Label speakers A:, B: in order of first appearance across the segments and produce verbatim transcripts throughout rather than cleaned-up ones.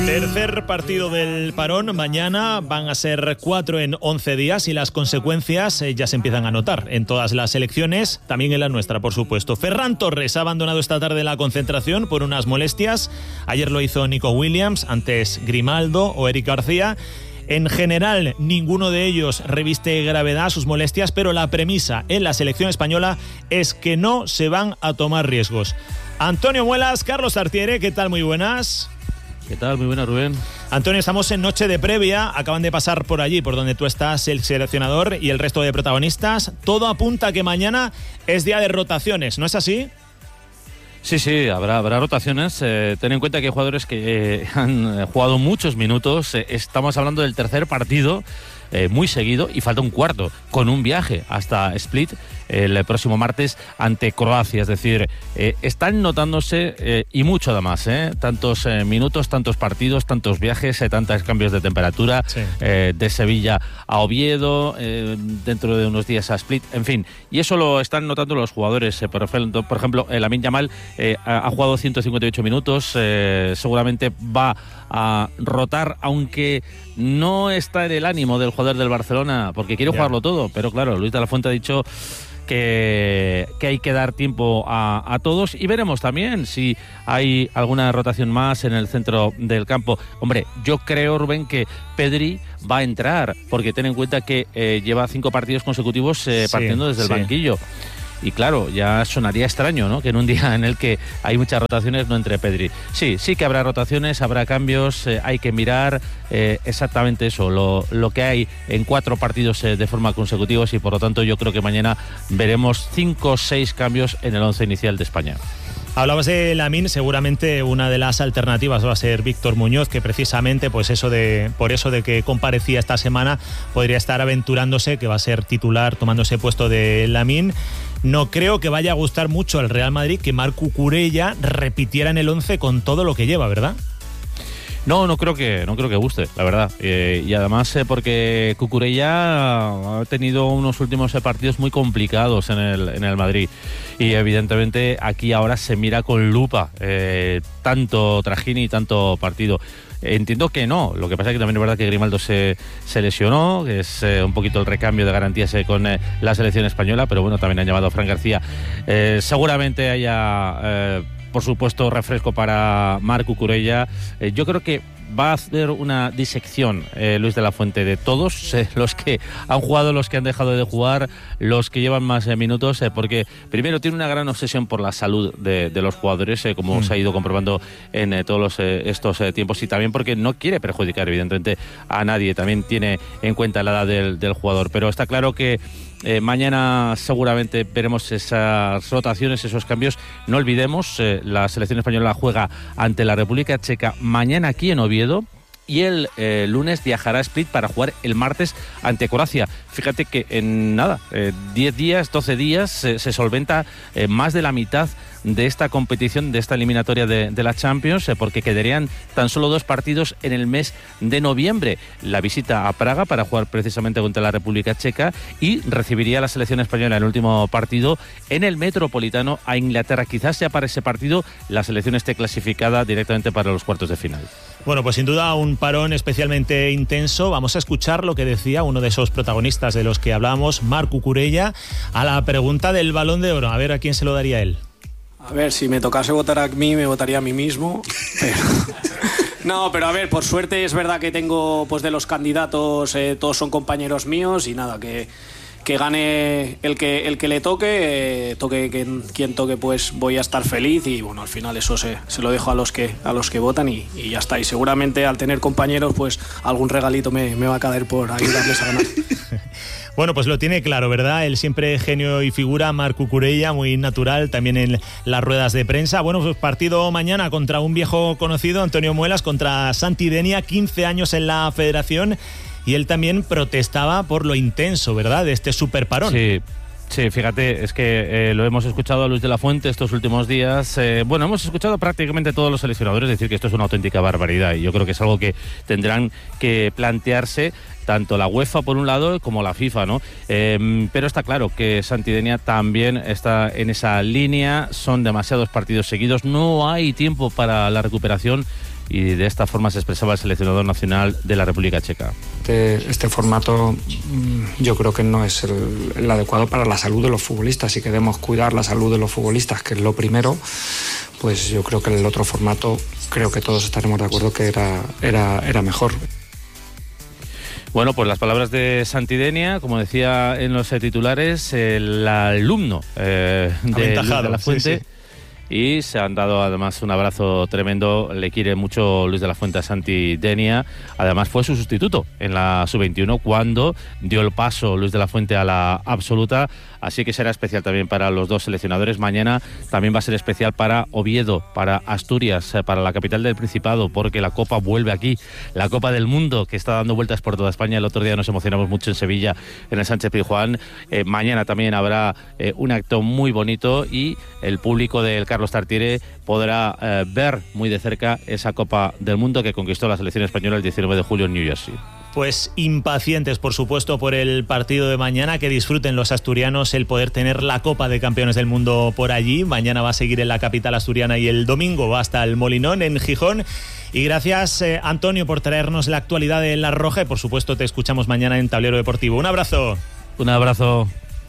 A: Tercer partido del parón. Mañana van a ser cuatro en once días y las consecuencias eh, ya se empiezan a notar en todas las selecciones, también en la nuestra, por supuesto. Ferran Torres ha abandonado esta tarde la concentración por unas molestias. Ayer lo hizo Nico Williams, antes Grimaldo o Eric García. En general, ninguno de ellos reviste gravedad sus molestias, pero la premisa en la selección española es que no se van a tomar riesgos. Antonio Muelas, Carlos Tartiere, ¿qué tal? Muy buenas.
B: ¿Qué tal? Muy buena, Rubén.
A: Antonio, estamos en noche de previa. Acaban de pasar por allí, por donde tú estás, el seleccionador y el resto de protagonistas. Todo apunta a que mañana es día de rotaciones, ¿no es así?
B: Sí, sí, habrá, habrá rotaciones. Eh, ten en cuenta que hay jugadores que eh, han jugado muchos minutos. Eh, estamos hablando del tercer partido eh, muy seguido y falta un cuarto, con un viaje hasta Split el próximo martes ante Croacia. Es decir, eh, están notándose eh, y mucho además, eh, tantos eh, minutos, tantos partidos, tantos viajes, eh, tantos cambios de temperatura, sí. eh, de Sevilla a Oviedo, eh, dentro de unos días a Split, en fin, y eso lo están notando los jugadores. Eh, por ejemplo, por ejemplo eh, Lamine Yamal eh, ha, ha jugado ciento cincuenta y ocho minutos, eh, seguramente va a rotar, aunque no está en el ánimo del jugador del Barcelona, porque quiere yeah. jugarlo todo, pero claro, Luis de la Fuente ha dicho Que, que hay que dar tiempo a, a todos, y veremos también si hay alguna rotación más en el centro del campo. Hombre, yo creo, Rubén, que Pedri va a entrar, porque ten en cuenta que eh, lleva cinco partidos consecutivos eh, sí, partiendo desde sí. el banquillo. Y claro, ya sonaría extraño, ¿no?, que en un día en el que hay muchas rotaciones no entre Pedri. Sí, sí que habrá rotaciones, habrá cambios, eh, hay que mirar eh, exactamente eso, lo, lo que hay en cuatro partidos eh, de forma consecutivos, y por lo tanto yo creo que mañana veremos cinco o seis cambios en el once inicial de España.
A: Hablabas de Lamine, seguramente una de las alternativas va a ser Víctor Muñoz, que precisamente pues eso de, por eso de que comparecía esta semana podría estar aventurándose, que va a ser titular tomando ese puesto de Lamine. No creo que vaya a gustar mucho al Real Madrid que Marc Cucurella repitiera en el once con todo lo que lleva, ¿verdad?
B: No, no creo que no creo que guste, la verdad. Eh, y además eh, porque Cucurella ha tenido unos últimos eh, partidos muy complicados en el, en el Madrid. Y evidentemente aquí ahora se mira con lupa eh, tanto trajín y tanto partido. Entiendo que no, lo que pasa es que también es verdad que Grimaldo se, se lesionó, que es eh, un poquito el recambio de garantías eh, con eh, la selección española, pero bueno, también han llamado a Fran García. Eh, seguramente haya, eh, por supuesto, refresco para Marc Cucurella. Eh, yo creo que va a hacer una disección eh, Luis de la Fuente de todos eh, los que han jugado, los que han dejado de jugar, los que llevan más eh, minutos, eh, porque primero tiene una gran obsesión por la salud de, de los jugadores, eh, como mm. se ha ido comprobando en eh, todos los, eh, estos eh, tiempos, y también porque no quiere perjudicar evidentemente a nadie, también tiene en cuenta la edad del, del jugador, pero está claro que Eh, mañana seguramente veremos esas rotaciones, esos cambios. No olvidemos, eh, la selección española juega ante la República Checa mañana aquí en Oviedo, y el eh, lunes viajará a Split para jugar el martes ante Croacia. Fíjate que en nada, eh, diez días, doce días, eh, se solventa eh, más de la mitad de esta competición, de esta eliminatoria de, de la Champions, eh, porque quedarían tan solo dos partidos en el mes de noviembre. La visita a Praga para jugar precisamente contra la República Checa, y recibiría a la selección española en el último partido en el Metropolitano a Inglaterra. Quizás ya para ese partido la selección esté clasificada directamente para los cuartos de final.
A: Bueno, pues sin duda un parón especialmente intenso. Vamos a escuchar lo que decía uno de esos protagonistas de los que hablábamos, Marc Cucurella, a la pregunta del Balón de Oro. A ver a quién se lo daría él.
C: A ver, si me tocase votar a mí, me votaría a mí mismo. Pero... No, pero a ver, por suerte es verdad que tengo, pues de los candidatos, eh, todos son compañeros míos, y nada, que, que gane el que, el que le toque, eh, toque quien, quien toque, pues voy a estar feliz, y bueno, al final eso se, se lo dejo a los que, a los que votan, y, y ya está. Y seguramente al tener compañeros, pues algún regalito me, me va a caer por ayudarles a ganar.
A: Bueno, pues lo tiene claro, ¿verdad? Él siempre genio y figura, Marc Cucurella, muy natural también en las ruedas de prensa. Bueno, pues partido mañana contra un viejo conocido, Antonio Muelas, contra Santi Denia, quince años en la federación, y él también protestaba por lo intenso, ¿verdad?, de este superparón.
B: Sí. Sí, fíjate, es que eh, lo hemos escuchado a Luis de la Fuente estos últimos días. Eh, bueno, hemos escuchado prácticamente todos los seleccionadores decir que esto es una auténtica barbaridad, y yo creo que es algo que tendrán que plantearse tanto la UEFA por un lado como la FIFA, ¿no? Eh, pero está claro que Santi Denia también está en esa línea, son demasiados partidos seguidos, no hay tiempo para la recuperación. y de esta forma se expresaba el seleccionador nacional de la República Checa.
D: Este, este formato yo creo que no es el, el adecuado para la salud de los futbolistas. Si queremos cuidar la salud de los futbolistas, que es lo primero, pues yo creo que el otro formato, creo que todos estaremos de acuerdo que era, era, era mejor.
B: Bueno, pues las palabras de Santi Denia, como decía en los titulares, el alumno eh, de Luis de la Fuente. Sí, sí. Y se han dado además un abrazo tremendo. Le quiere mucho Luis de la Fuente a Santi Denia. Además fue su sustituto en la sub veintiuno cuando dio el paso Luis de la Fuente a la absoluta. Así que será especial también para los dos seleccionadores. Mañana también va a ser especial para Oviedo, para Asturias, para la capital del Principado, porque la Copa vuelve aquí. La Copa del Mundo, que está dando vueltas por toda España. El otro día nos emocionamos mucho en Sevilla, en el Sánchez Pizjuán. Eh, mañana también habrá eh, un acto muy bonito y el público del Carlos Tartiere podrá eh, ver muy de cerca esa Copa del Mundo que conquistó la selección española el diecinueve de julio en New Jersey.
A: Pues impacientes, por supuesto, por el partido de mañana. Que disfruten los asturianos el poder tener la Copa de Campeones del Mundo por allí. Mañana va a seguir en la capital asturiana y el domingo va hasta el Molinón, en Gijón. Y gracias, eh, Antonio, por traernos la actualidad de La Roja. Y, por supuesto, te escuchamos mañana en Tablero Deportivo. Un abrazo.
B: Un abrazo.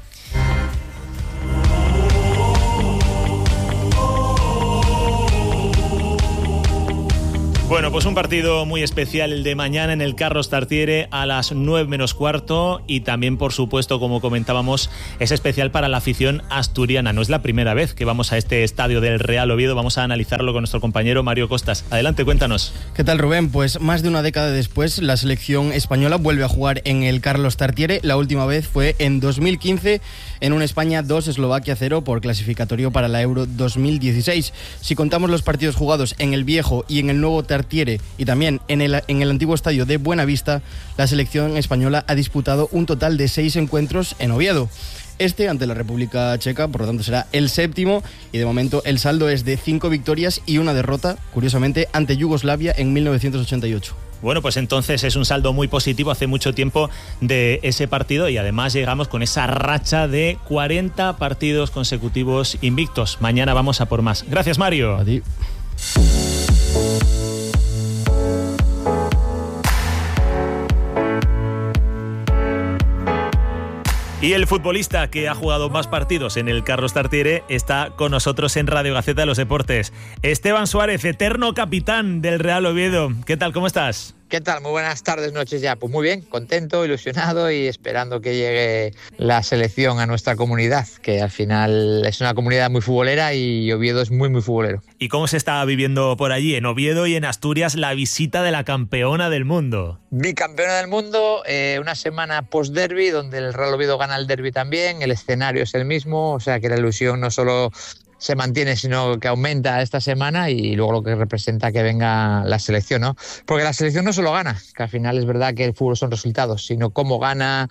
A: Bueno, pues un partido muy especial el de mañana en el Carlos Tartiere a las nueve menos cuarto y también, por supuesto, como comentábamos, es especial para la afición asturiana. No es la primera vez que vamos a este estadio del Real Oviedo. Vamos a analizarlo con nuestro compañero Mario Costas. Adelante, cuéntanos.
E: ¿Qué tal, Rubén? Pues más de una década después, la selección española vuelve a jugar en el Carlos Tartiere. La última vez fue en dos mil quince en un España dos, Eslovaquia cero por clasificatorio para la Euro dos mil dieciséis. Si contamos los partidos jugados en el viejo y en el nuevo Tartiere y también en el, en el antiguo estadio de Buenavista, la selección española ha disputado un total de seis encuentros en Oviedo. Este ante la República Checa, por lo tanto será el séptimo y de momento el saldo es de cinco victorias y una derrota, curiosamente, ante Yugoslavia en mil novecientos ochenta y ocho.
A: Bueno, pues entonces es un saldo muy positivo, hace mucho tiempo de ese partido y además llegamos con esa racha de cuarenta partidos consecutivos invictos. Mañana vamos a por más. Gracias, Mario.
E: A ti.
A: Y el futbolista que ha jugado más partidos en el Carlos Tartiere está con nosotros en Radio Gaceta de los Deportes. Esteban Suárez, eterno capitán del Real Oviedo. ¿Qué tal? ¿Cómo estás?
F: ¿Qué tal? Muy buenas tardes, noches ya. Pues muy bien, contento, ilusionado y esperando que llegue la selección a nuestra comunidad, que al final es una comunidad muy futbolera y Oviedo es muy, muy futbolero.
A: ¿Y cómo se está viviendo por allí, en Oviedo y en Asturias, la visita de la campeona del mundo?
F: Bicampeona del mundo, eh, una semana post-derby, donde el Real Oviedo gana el derby también, el escenario es el mismo, o sea que la ilusión no solo se mantiene, sino que aumenta esta semana y luego lo que representa que venga la selección, ¿no? Porque la selección no solo gana, que al final es verdad que el fútbol son resultados, sino cómo gana.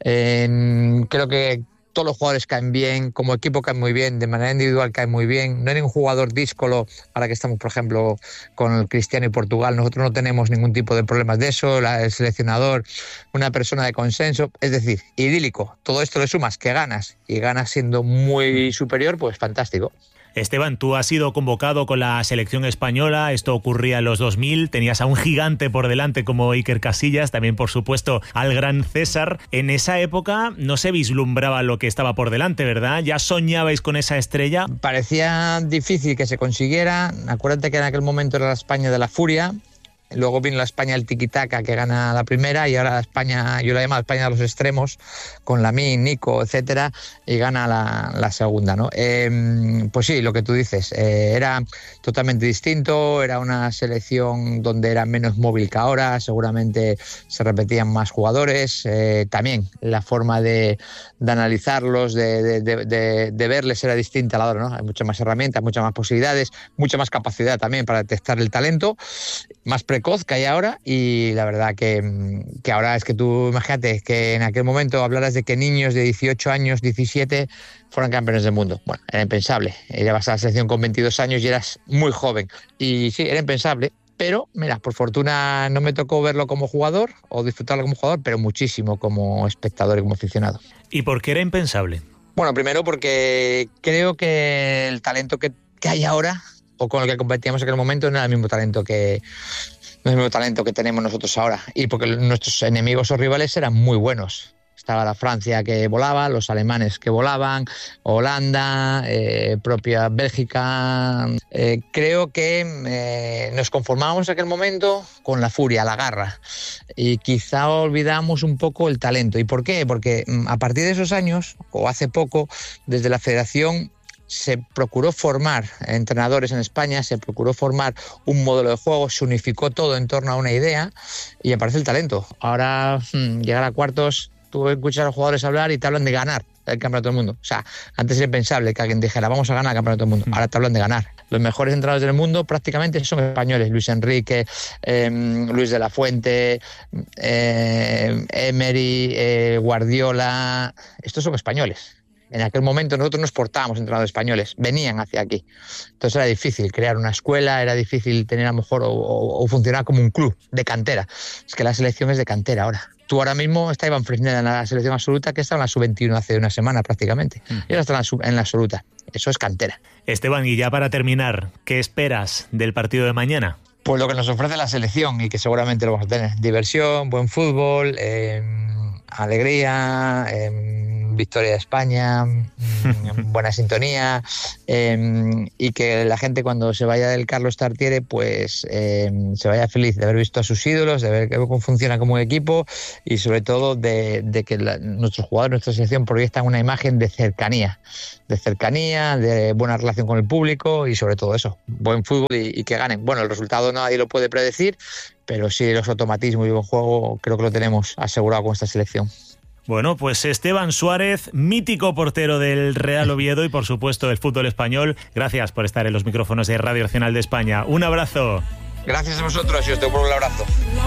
F: Eh, creo que todos los jugadores caen bien, como equipo caen muy bien, de manera individual caen muy bien. No hay ningún jugador díscolo, ahora que estamos, por ejemplo, con el Cristiano y Portugal, nosotros no tenemos ningún tipo de problemas de eso, la, el seleccionador, una persona de consenso, es decir, idílico. Todo esto le sumas que ganas y ganas siendo muy superior, pues fantástico.
A: Esteban, tú has sido convocado con la selección española, esto ocurría en los dos mil, tenías a un gigante por delante como Iker Casillas, también por supuesto al gran César. En esa época no se vislumbraba lo que estaba por delante, ¿verdad? ¿Ya soñabais con esa estrella?
F: Parecía difícil que se consiguiera, acuérdate que en aquel momento era la España de la furia. Luego vino la España del tiki-taka que gana la primera y ahora la España, yo la llamo la España de los extremos, con Lamine, Nico, etcétera, y gana la, la segunda, ¿no? Eh, pues sí, lo que tú dices, eh, era totalmente distinto, era una selección donde era menos móvil que ahora, seguramente se repetían más jugadores, eh, también la forma de, de analizarlos, de, de, de, de verles era distinta a la hora, ¿no? Hay muchas más herramientas, muchas más posibilidades, mucha más capacidad también para detectar el talento, más precoz que hay ahora y la verdad que, que ahora es que tú imagínate que en aquel momento hablaras de que niños de dieciocho años, diecisiete fueran campeones del mundo. Bueno, era impensable. Llevas a la selección con veintidós años y eras muy joven. Y sí, era impensable. Pero, mira, por fortuna no me tocó verlo como jugador o disfrutarlo como jugador, pero muchísimo como espectador y como aficionado.
A: ¿Y por qué era impensable?
F: Bueno, primero porque creo que el talento que, que hay ahora o con el que competíamos en aquel momento no era el mismo talento que no es el mismo talento que tenemos nosotros ahora, y porque nuestros enemigos o rivales eran muy buenos. Estaba la Francia que volaba, los alemanes que volaban, Holanda, eh, propia Bélgica. Eh, creo que eh, nos conformábamos en aquel momento con la furia, la garra, y quizá olvidamos un poco el talento. ¿Y por qué? Porque a partir de esos años, o hace poco, desde la Federación se procuró formar entrenadores en España, se procuró formar un modelo de juego, se unificó todo en torno a una idea y aparece el talento. Ahora, mmm, llegar a cuartos, tú escuchas a los jugadores hablar y te hablan de ganar el campeonato del mundo. O sea, antes era impensable que alguien dijera vamos a ganar el campeonato del mundo. Ahora te hablan de ganar. Los mejores entrenadores del mundo prácticamente son españoles. Luis Enrique, eh, Luis de la Fuente, eh, Emery, eh, Guardiola. Estos son españoles. En aquel momento nosotros no exportábamos entrenadores españoles, venían hacia aquí. Entonces era difícil crear una escuela, era difícil tener a lo mejor o, o, o funcionar como un club de cantera. Es que la selección es de cantera ahora. Tú ahora mismo está Iván Fresneda en la selección absoluta, que está en la sub veintiuno hace una semana prácticamente. Mm. Y ahora está en la, sub, en la absoluta. Eso es cantera.
A: Esteban, y ya para terminar, ¿qué esperas del partido de mañana?
F: Pues lo que nos ofrece la selección y que seguramente lo vamos a tener. Diversión, buen fútbol, eh, alegría, eh, victoria de España, buena sintonía, eh, y que la gente cuando se vaya del Carlos Tartiere pues eh, se vaya feliz de haber visto a sus ídolos, de ver cómo funciona como equipo y sobre todo de, de que la, nuestros jugadores, nuestra selección proyectan una imagen de cercanía, de cercanía, de buena relación con el público y sobre todo eso, buen fútbol y, y que ganen. Bueno, el resultado nadie lo puede predecir, pero sí los automatismos y buen juego creo que lo tenemos asegurado con esta selección.
A: Bueno, pues Esteban Suárez, mítico portero del Real Oviedo y por supuesto del fútbol español, gracias por estar en los micrófonos de Radio Nacional de España. Un abrazo.
F: Gracias a vosotros y os devuelvo un abrazo.